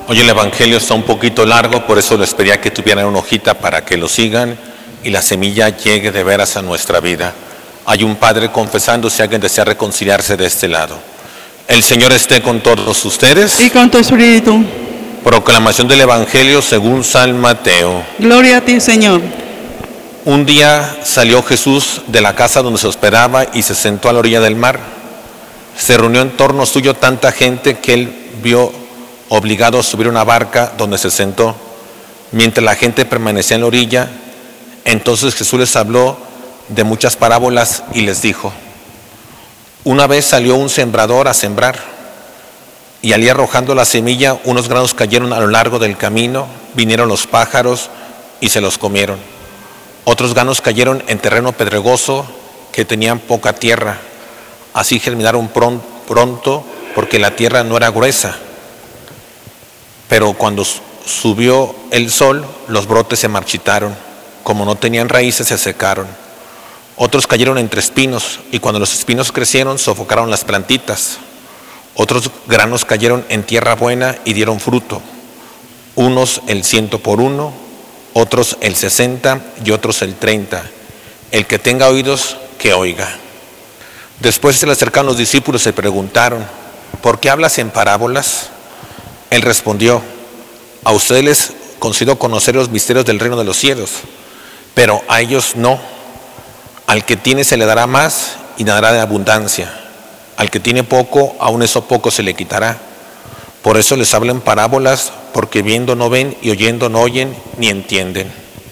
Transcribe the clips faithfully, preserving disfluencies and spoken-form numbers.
Hoy el Evangelio está un poquito largo, por eso les pedía que tuvieran una hojita para que lo sigan y la semilla llegue de veras a nuestra vida. Hay un padre confesando si alguien desea reconciliarse de este lado. El Señor esté con todos ustedes. Y con tu espíritu. Proclamación del Evangelio según San Mateo. Gloria a ti, Señor. Un día salió Jesús de la casa donde se hospedaba y se sentó a la orilla del mar. Se reunió en torno suyo tanta gente que él vio obligado a subir una barca donde se sentó. Mientras la gente permanecía en la orilla, entonces Jesús les habló de muchas parábolas y les dijo: una vez salió un sembrador a sembrar, y al ir arrojando la semilla, unos granos cayeron a lo largo del camino, vinieron los pájaros y se los comieron. Otros granos cayeron en terreno pedregoso que tenían poca tierra, así germinaron pronto porque la tierra no era gruesa. Pero cuando subió el sol, los brotes se marchitaron, como no tenían raíces se secaron. Otros cayeron entre espinos, y cuando los espinos crecieron, sofocaron las plantitas. Otros granos cayeron en tierra buena y dieron fruto, unos el ciento por uno, otros el sesenta y otros el treinta. El que tenga oídos, que oiga. Después se le acercaron los discípulos y se preguntaron: ¿por qué hablas en parábolas? Él respondió: a ustedes les concedo conocer los misterios del reino de los cielos, pero a ellos no. Al que tiene se le dará más y dará de abundancia. Al que tiene poco, aún eso poco se le quitará. Por eso les hablo en parábolas, porque viendo no ven y oyendo no oyen ni entienden.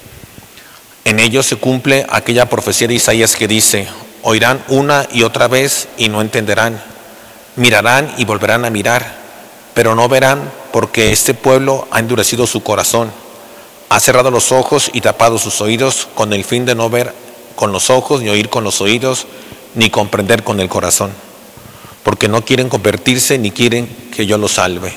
En ellos se cumple aquella profecía de Isaías que dice: oirán una y otra vez y no entenderán, mirarán y volverán a mirar, pero no verán, porque este pueblo ha endurecido su corazón, ha cerrado los ojos y tapado sus oídos, con el fin de no ver con los ojos, ni oír con los oídos, ni comprender con el corazón, porque no quieren convertirse ni quieren que yo los salve.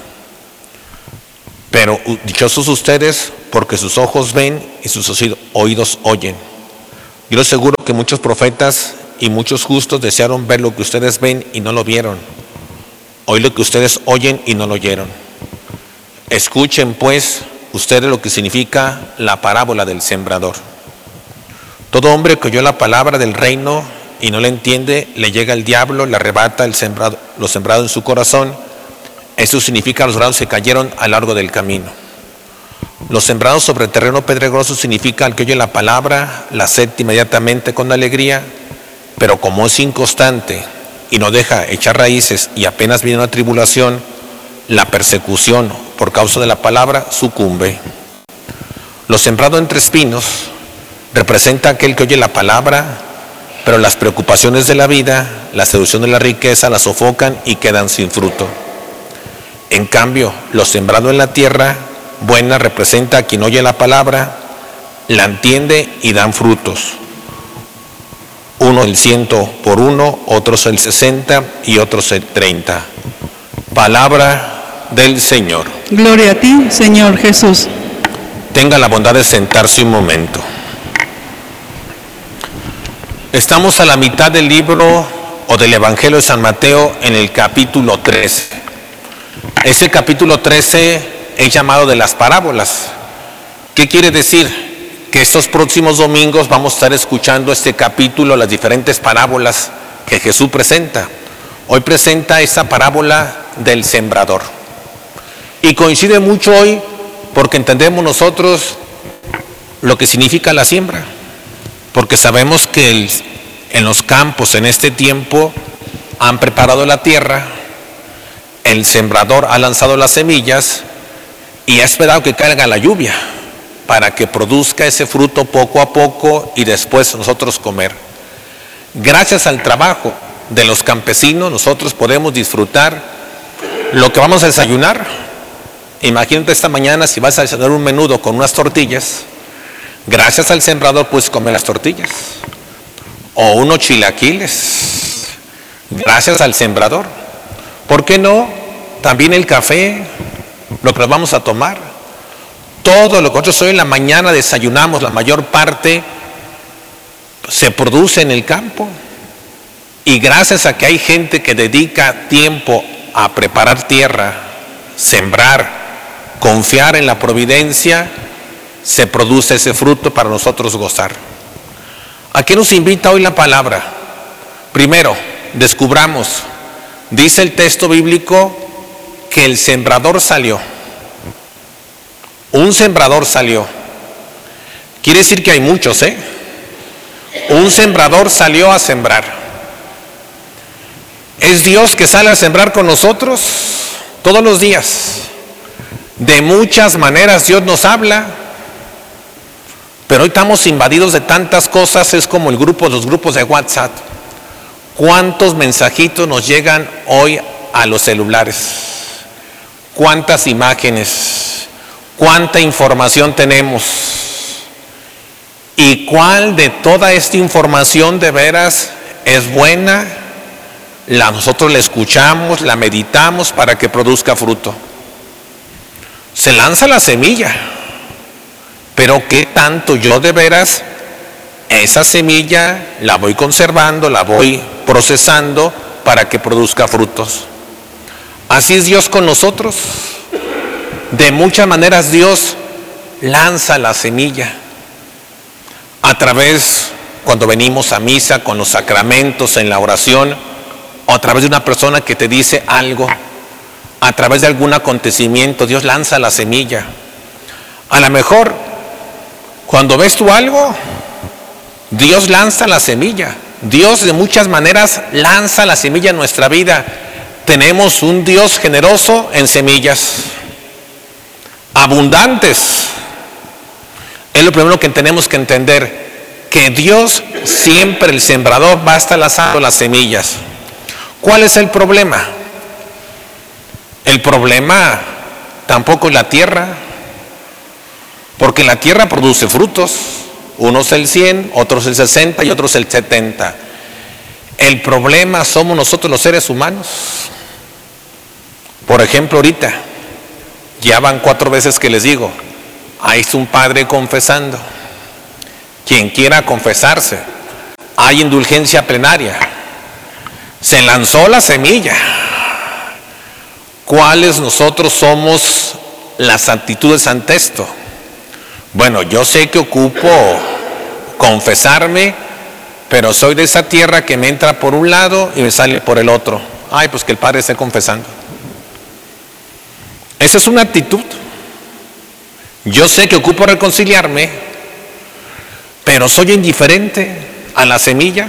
Pero dichosos ustedes, porque sus ojos ven y sus oídos oyen. Yo les aseguro que muchos profetas y muchos justos desearon ver lo que ustedes ven y no lo vieron, oír lo que ustedes oyen y no lo oyeron. Escuchen pues ustedes lo que significa la parábola del sembrador. Todo hombre que oyó la palabra del reino y no la entiende, le llega el diablo, le arrebata el sembrado, lo sembrado en su corazón. Eso significa los granos que cayeron a lo largo del camino. Los sembrados sobre terreno pedregoso significa al que oye la palabra, la acepta inmediatamente con alegría, pero como es inconstante y no deja echar raíces y apenas viene una tribulación, la persecución por causa de la palabra sucumbe. Lo sembrado entre espinos representa aquel que oye la palabra, pero las preocupaciones de la vida, la seducción de la riqueza la sofocan y quedan sin fruto. En cambio, lo sembrado en la tierra buena representa a quien oye la palabra, la entiende y dan frutos. Uno el ciento por uno, otros el sesenta y otros el treinta. Palabra del Señor. Gloria a ti, Señor Jesús. Tenga la bondad de sentarse un momento. Estamos a la mitad del libro o del Evangelio de San Mateo, en el capítulo trece. Ese capítulo trece es llamado de las parábolas. ¿Qué quiere decir? Que estos próximos domingos vamos a estar escuchando este capítulo, las diferentes parábolas que Jesús presenta. Hoy presenta esta parábola del sembrador. Y coincide mucho hoy porque entendemos nosotros lo que significa la siembra. Porque sabemos que el, en los campos en este tiempo han preparado la tierra, el sembrador ha lanzado las semillas y ha esperado que caiga la lluvia para que produzca ese fruto poco a poco y después nosotros comer. Gracias al trabajo de los campesinos nosotros podemos disfrutar lo que vamos a desayunar. Imagínate esta mañana si vas a desayunar un menudo con unas tortillas, gracias al sembrador puedes comer las tortillas, o unos chilaquiles, gracias al sembrador. ¿Por qué no? También el café, lo que nos vamos a tomar. Todo lo que nosotros hoy en la mañana desayunamos, la mayor parte se produce en el campo. Y gracias a que hay gente que dedica tiempo a preparar tierra, sembrar, confiar en la providencia, se produce ese fruto para nosotros gozar. ¿A qué nos invita hoy la palabra? Primero, descubramos, dice el texto bíblico, que el sembrador salió. Un sembrador salió. Quiere decir que hay muchos, ¿eh? Un sembrador salió a sembrar. ¿Es Dios que sale a sembrar con nosotros? Todos los días. De muchas maneras Dios nos habla, pero hoy estamos invadidos de tantas cosas. Es como el grupo, los grupos de WhatsApp. ¿Cuántos mensajitos nos llegan hoy a los celulares? ¿Cuántas imágenes? ¿Cuánta información tenemos? ¿Y cuál de toda esta información de veras es buena? La, nosotros la escuchamos, la meditamos para que produzca fruto. Se lanza la semilla, pero ¿qué tanto yo de veras esa semilla la voy conservando, la voy procesando para que produzca frutos? Así es Dios con nosotros. De muchas maneras Dios lanza la semilla. A través, cuando venimos a misa, con los sacramentos, en la oración, o a través de una persona que te dice algo, a través de algún acontecimiento, Dios lanza la semilla. A lo mejor, cuando ves tú algo, Dios lanza la semilla. Dios de muchas maneras lanza la semilla en nuestra vida. Tenemos un Dios generoso en semillas, abundantes. Es lo primero que tenemos que entender, que Dios siempre, el sembrador, va a estar lanzando las semillas. ¿Cuál es el problema? El problema tampoco es la tierra, porque la tierra produce frutos, unos el cien, otros el sesenta y otros el setenta. El problema somos nosotros los seres humanos. Por ejemplo, ahorita, ya van cuatro veces que les digo, ahí está un padre confesando. Quien quiera confesarse, hay indulgencia plenaria. Se lanzó la semilla. ¿Cuáles nosotros somos las actitudes ante esto? Bueno, yo sé que ocupo confesarme, pero soy de esa tierra que me entra por un lado y me sale por el otro. Ay, pues que el padre esté confesando. Esa es una actitud. Yo sé que ocupo reconciliarme, pero soy indiferente a la semilla.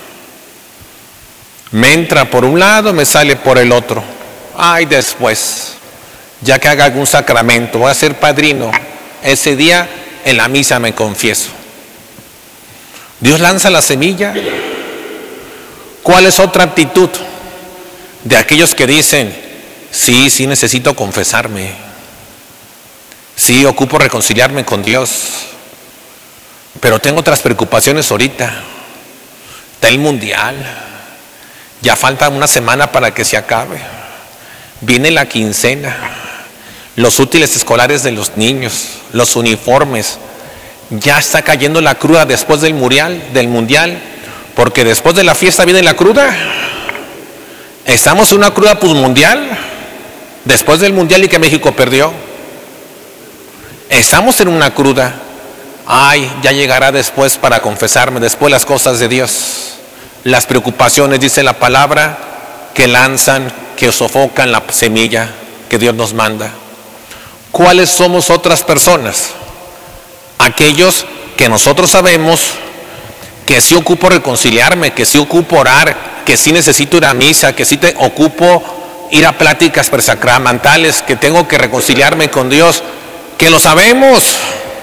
Me entra por un lado, me sale por el otro. Ay, después, ya que haga algún sacramento, voy a ser padrino, ese día en la misa me confieso. Dios lanza la semilla. ¿Cuál es otra actitud de aquellos que dicen, sí, sí necesito confesarme, sí ocupo reconciliarme con Dios, pero tengo otras preocupaciones ahorita? Está el mundial, ya falta una semana para que se acabe, viene la quincena, los útiles escolares de los niños, los uniformes, ya está cayendo la cruda después del mundial, del mundial, porque después de la fiesta viene la cruda. Estamos en una cruda posmundial, después del mundial y que México perdió. Estamos en una cruda. Ay, ya llegará después para confesarme, después las cosas de Dios. Las preocupaciones, dice la palabra, que lanzan, que sofocan la semilla que Dios nos manda. ¿Cuáles somos otras personas? Aquellos que nosotros sabemos que sí ocupo reconciliarme, que sí ocupo orar, que sí necesito ir a misa, que sí te ocupo ir a pláticas presacramentales, que tengo que reconciliarme con Dios, que lo sabemos,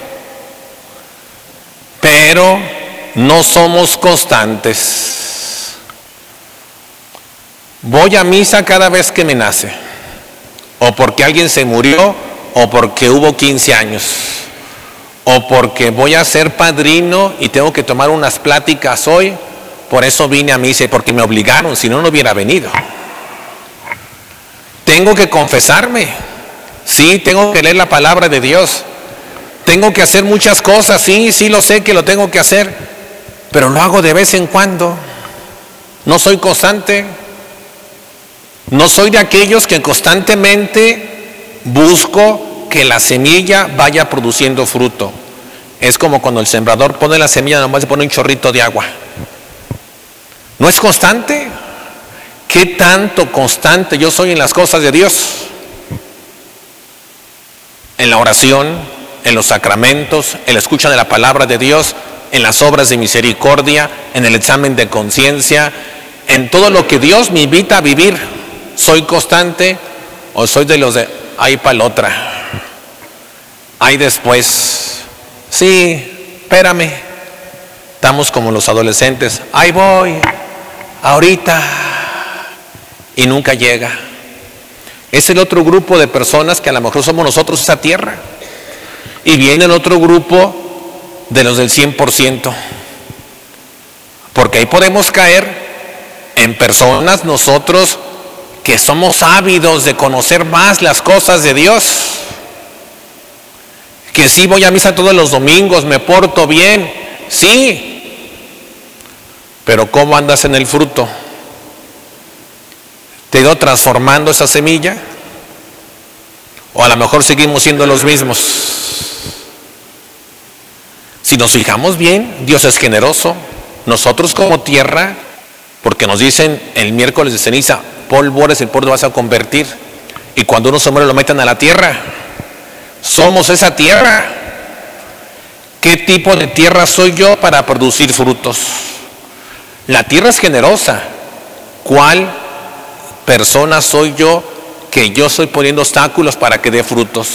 pero no somos constantes. Voy a misa cada vez que me nace, o porque alguien se murió, o porque hubo quince años, o porque voy a ser padrino y tengo que tomar unas pláticas hoy, por eso vine a misa y porque me obligaron, si no, no hubiera venido. Tengo que confesarme, sí, tengo que leer la palabra de Dios, tengo que hacer muchas cosas, sí, sí lo sé que lo tengo que hacer, pero lo hago de vez en cuando, no soy constante, no soy de aquellos que constantemente busco que la semilla vaya produciendo fruto. Es como cuando el sembrador pone la semilla, nomás le pone un chorrito de agua. ¿No es constante? ¿Qué tanto constante yo soy en las cosas de Dios? En la oración, en los sacramentos, en la escucha de la palabra de Dios, en las obras de misericordia, en el examen de conciencia, en todo lo que Dios me invita a vivir. ¿Soy constante o soy de los de ahí para la otra? Ahí después. Sí, espérame. Estamos como los adolescentes. Ahí voy, ahorita. Y nunca llega. Es el otro grupo de personas que a lo mejor somos nosotros esa tierra. Y viene el otro grupo de los del cien por ciento. Porque ahí podemos caer en personas nosotros que somos ávidos de conocer más las cosas de Dios. Que sí voy a misa todos los domingos, me porto bien, sí. Pero ¿cómo andas en el fruto? ¿Te ha ido transformando esa semilla? ¿O a lo mejor seguimos siendo los mismos? Si nos fijamos bien, Dios es generoso. Nosotros como tierra, porque nos dicen el miércoles de ceniza, polvo eres, el polvo vas a convertir. Y cuando uno se muere lo meten a la tierra. Somos esa tierra. ¿Qué tipo de tierra soy yo para producir frutos? La tierra es generosa. ¿Cuál persona soy yo que yo estoy poniendo obstáculos para que dé frutos?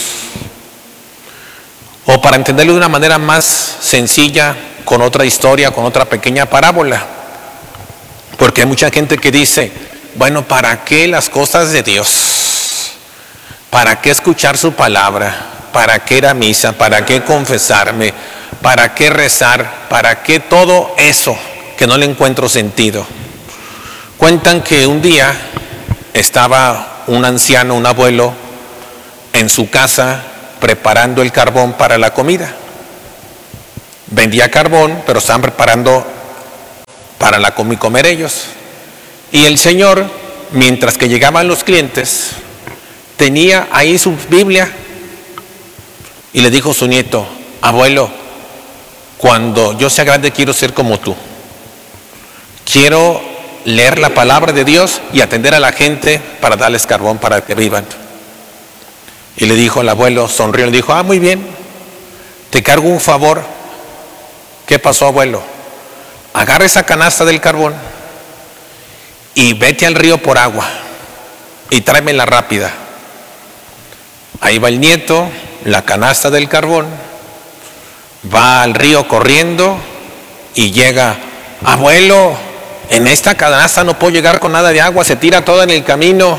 O para entenderlo de una manera más sencilla, con otra historia, con otra pequeña parábola. Porque hay mucha gente que dice, bueno, ¿para qué las cosas de Dios? ¿Para qué escuchar su palabra? ¿Para qué ir a misa? ¿Para qué confesarme? ¿Para qué rezar? ¿Para qué todo eso que no le encuentro sentido? Cuentan que un día estaba un anciano, un abuelo, en su casa preparando el carbón para la comida. Vendía carbón, pero estaban preparando para la comi comer ellos. Y el señor, mientras que llegaban los clientes, tenía ahí su Biblia y le dijo a su nieto, abuelo, cuando yo sea grande quiero ser como tú. Quiero leer la palabra de Dios y atender a la gente para darles carbón para que vivan. Y le dijo el abuelo, sonrió, le dijo, ah, muy bien, te cargo un favor. ¿Qué pasó, abuelo? Agarra esa canasta del carbón y vete al río por agua y tráemela rápida. Ahí va el nieto, la canasta del carbón, va al río corriendo y llega, abuelo, en esta canasta no puedo llegar con nada de agua, se tira todo en el camino.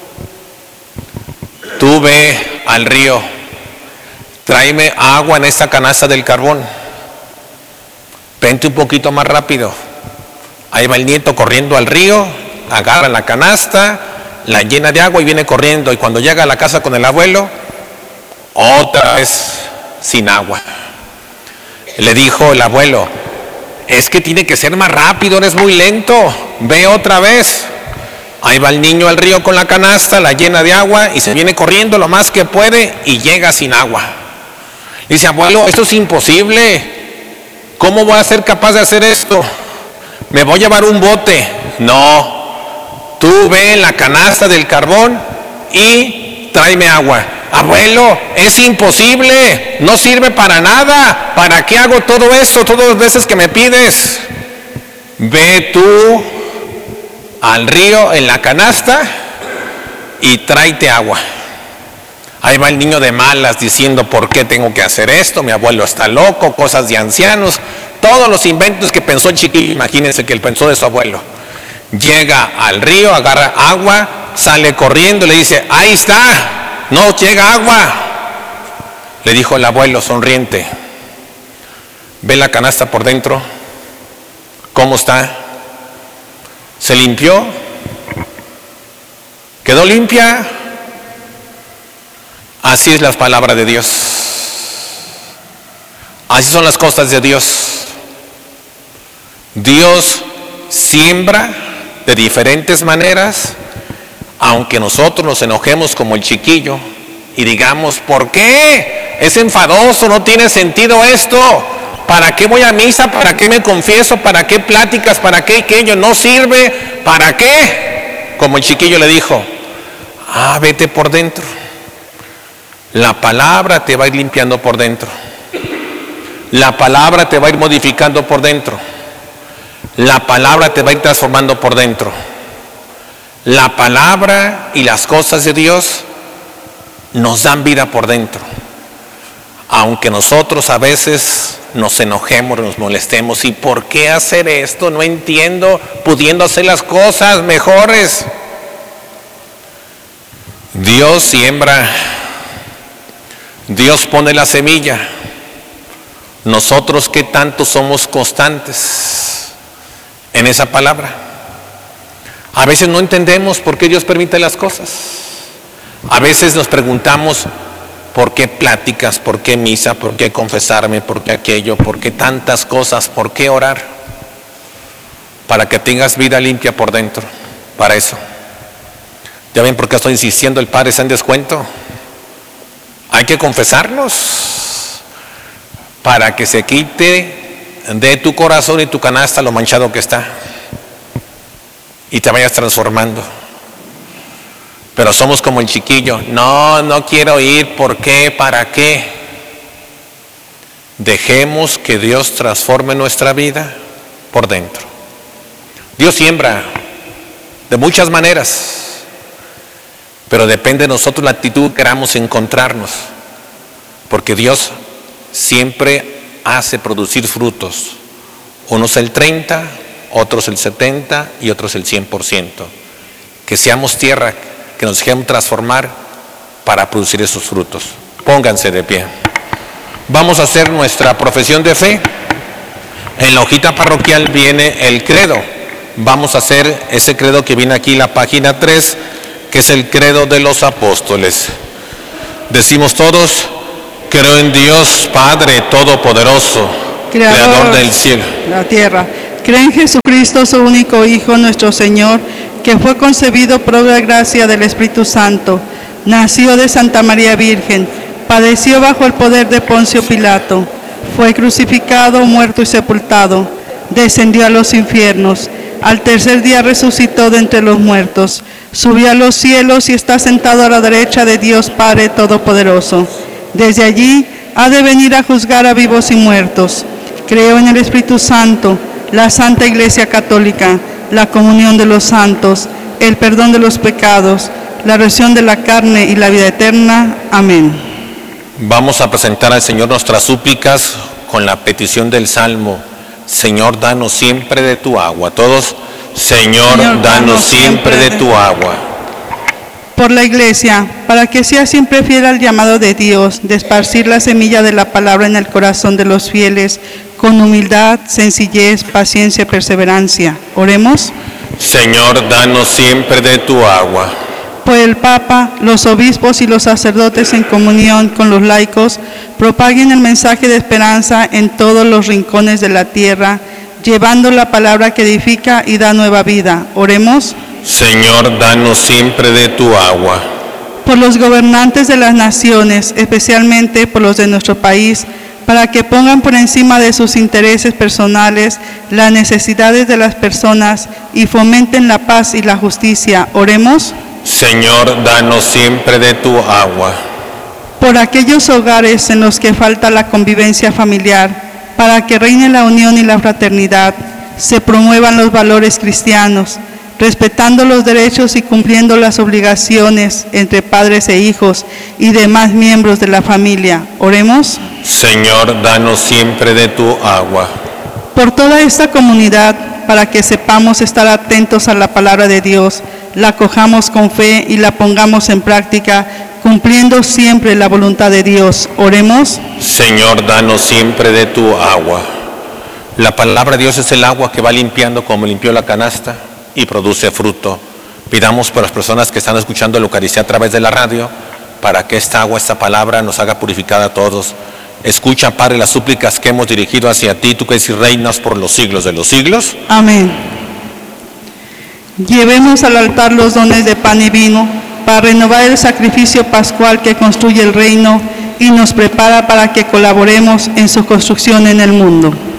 Tú ve al río, tráeme agua en esta canasta del carbón. Vente un poquito más rápido. Ahí va el nieto corriendo al río, agarra la canasta, la llena de agua y viene corriendo. Y cuando llega a la casa con el abuelo, otra vez sin agua. Le dijo el abuelo, es que tiene que ser más rápido, eres muy lento, ve otra vez. Ahí va el niño al río con la canasta, la llena de agua y se viene corriendo lo más que puede y llega sin agua. Dice, abuelo, esto es imposible. ¿Cómo voy a ser capaz de hacer esto? ¿Me voy a llevar un bote? No. Tú ve en la canasta del carbón y tráeme agua. Abuelo, es imposible. No sirve para nada. ¿Para qué hago todo esto todas las veces que me pides? Ve tú al río en la canasta y tráete agua. Ahí va el niño de malas diciendo, ¿por qué tengo que hacer esto? Mi abuelo está loco, cosas de ancianos, todos los inventos que pensó el chiquillo, imagínense que él pensó de su abuelo. Llega al río, agarra agua, sale corriendo y le dice, ahí está, no llega agua. Le dijo el abuelo sonriente, ve la canasta por dentro, ¿cómo está? ¿Se limpió? ¿Quedó limpia? Así es la palabra de Dios. Así son las cosas de Dios. Dios siembra de diferentes maneras, aunque nosotros nos enojemos como el chiquillo y digamos, ¿por qué? Es enfadoso, no tiene sentido esto. ¿Para qué voy a misa? ¿Para qué me confieso? ¿Para qué pláticas? ¿Para qué aquello? ¿No sirve? ¿Para qué? Como el chiquillo le dijo, ah, vete por dentro. La palabra te va a ir limpiando por dentro. La palabra te va a ir modificando por dentro. La palabra te va a ir transformando por dentro. La palabra y las cosas de Dios nos dan vida por dentro. Aunque nosotros a veces nos enojemos, nos molestemos. ¿Y por qué hacer esto? No entiendo, pudiendo hacer las cosas mejores. Dios siembra, Dios pone la semilla. Nosotros, ¿qué tanto somos constantes en esa palabra? A veces no entendemos por qué Dios permite las cosas. A veces nos preguntamos, ¿por qué pláticas? ¿Por qué misa? ¿Por qué confesarme? ¿Por qué aquello? ¿Por qué tantas cosas? ¿Por qué orar? Para que tengas vida limpia por dentro. Para eso. ¿Ya ven por qué estoy insistiendo? El Padre está en descuento. Hay que confesarnos para que se quite de tu corazón y tu canasta lo manchado que está y te vayas transformando. Pero somos como el chiquillo, no, no quiero ir, ¿por qué? ¿Para qué? Dejemos que Dios transforme nuestra vida por dentro. Dios siembra de muchas maneras, pero depende de nosotros la actitud que queramos encontrarnos, porque Dios siempre hace producir frutos, unos el treinta, otros el setenta y otros el cien por ciento. Que seamos tierra, que nos dejemos transformar para producir esos frutos. Pónganse de pie. Vamos a hacer nuestra profesión de fe. En la hojita parroquial viene el credo. Vamos a hacer ese credo que viene aquí, la página tres, que es el credo de los apóstoles. Decimos todos, creo en Dios Padre Todopoderoso, Creador, Creador del cielo, la tierra. Creo en Jesucristo, su único Hijo, nuestro Señor, que fue concebido por la gracia del Espíritu Santo, nació de Santa María Virgen, padeció bajo el poder de Poncio Pilato, fue crucificado, muerto y sepultado, descendió a los infiernos, al tercer día resucitó de entre los muertos, subió a los cielos y está sentado a la derecha de Dios Padre Todopoderoso. Desde allí ha de venir a juzgar a vivos y muertos. Creo en el Espíritu Santo, la Santa Iglesia Católica, la comunión de los santos, el perdón de los pecados, la resurrección de la carne y la vida eterna. Amén. Vamos a presentar al Señor nuestras súplicas con la petición del Salmo. Señor, danos siempre de tu agua. Todos, Señor, Señor danos siempre de tu agua. Por la Iglesia, para que sea siempre fiel al llamado de Dios, de esparcir la semilla de la palabra en el corazón de los fieles, con humildad, sencillez, paciencia y perseverancia. Oremos. Señor, danos siempre de tu agua. Por el Papa, los obispos y los sacerdotes en comunión con los laicos, propaguen el mensaje de esperanza en todos los rincones de la tierra, llevando la palabra que edifica y da nueva vida. Oremos. Señor, danos siempre de tu agua. Por los gobernantes de las naciones, especialmente por los de nuestro país, para que pongan por encima de sus intereses personales las necesidades de las personas y fomenten la paz y la justicia. Oremos. Señor, danos siempre de tu agua. Por aquellos hogares en los que falta la convivencia familiar, para que reine la unión y la fraternidad, se promuevan los valores cristianos, respetando los derechos y cumpliendo las obligaciones entre padres e hijos y demás miembros de la familia. Oremos. Señor, danos siempre de tu agua. Por toda esta comunidad, para que sepamos estar atentos a la palabra de Dios, la acojamos con fe y la pongamos en práctica, cumpliendo siempre la voluntad de Dios. Oremos. Señor, danos siempre de tu agua. La palabra de Dios es el agua que va limpiando como limpió la canasta y produce fruto. Pidamos por las personas que están escuchando la Eucaristía a través de la radio, para que esta agua, esta palabra nos haga purificar a todos. Escucha, Padre, las súplicas que hemos dirigido hacia ti, tú que eres y reinas por los siglos de los siglos. Amén. Llevemos al altar los dones de pan y vino, para renovar el sacrificio pascual que construye el reino y nos prepara para que colaboremos en su construcción en el mundo.